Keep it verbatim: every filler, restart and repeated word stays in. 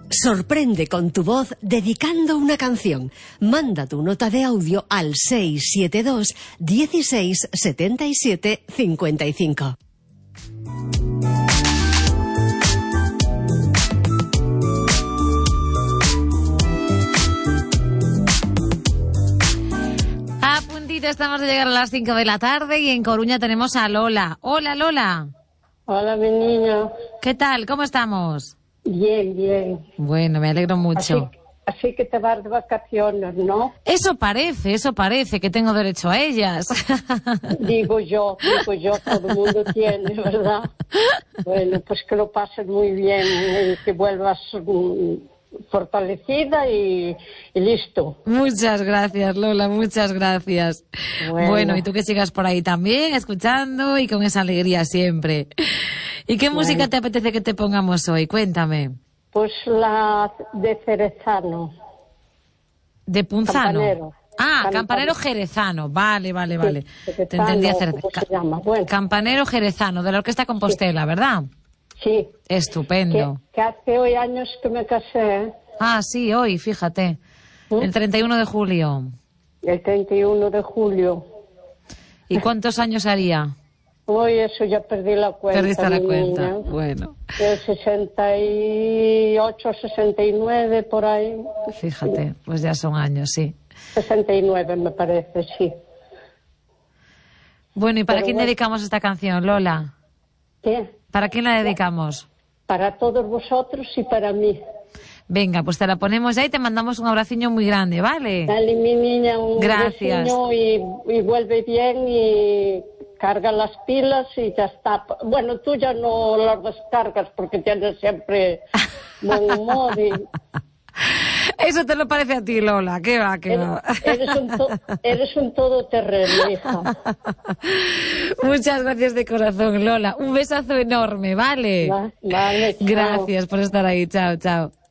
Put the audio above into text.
Sorprende con tu voz dedicando una canción. Manda tu nota de audio al seis siete dos, dieciséis, setenta y siete, cincuenta y cinco. A puntito estamos de llegar a las cinco de la tarde y en Coruña tenemos a Lola. Hola, Lola. Hola, mi niño. ¿Qué tal? ¿Cómo estamos? Bien, bien. Bueno, me alegro mucho. Así, así que te vas de vacaciones, ¿no? Eso parece, eso parece, que tengo derecho a ellas. Digo yo, digo yo, todo el mundo tiene, ¿verdad? Bueno, pues que lo pases muy bien y que vuelvas um, fortalecida y, y listo. Muchas gracias, Lola, muchas gracias. Bueno. Bueno, y tú que sigas por ahí también, escuchando y con esa alegría siempre. ¿Y qué Bueno. música te apetece que te pongamos hoy? Cuéntame. Pues la de Cerezano. ¿De Punzano? Campanero. Ah, Campan- Campanero Jerezano. Vale, vale, vale. Sí, Te Cerezano, entendí hacer. ¿cómo se llama? Bueno. Campanero Jerezano, de la Orquesta Compostela, ¿verdad? Sí. Estupendo. Que, que hace hoy años que me casé, ¿eh? Ah, sí, hoy, fíjate. ¿Mm? El treinta y uno de julio. El treinta y uno de julio. ¿Y cuántos años haría? Hoy eso ya perdí la cuenta. Perdiste la mi cuenta. niña. Bueno, El sesenta y ocho, sesenta y nueve, por ahí. fíjate, pues ya son años, sí. sesenta y nueve me parece, sí. Bueno, ¿y para Pero quién bueno. dedicamos esta canción, Lola? ¿Qué? ¿Para quién la dedicamos? Para todos vosotros y para mí. Venga, pues te la ponemos ya y te mandamos un abraciño muy grande, ¿vale? Dale, mi niña, un Gracias. besiño y, y vuelve bien y carga las pilas y ya está. Bueno, tú ya no las descargas porque tienes siempre buen humor y... Eso te lo parece a ti, Lola. ¿Qué va, qué va? Eres, eres, un, to, eres un todoterreno, hija. Muchas gracias de corazón, Lola. Un besazo enorme, ¿vale? Va, vale, chao. Gracias por estar ahí. Chao, chao.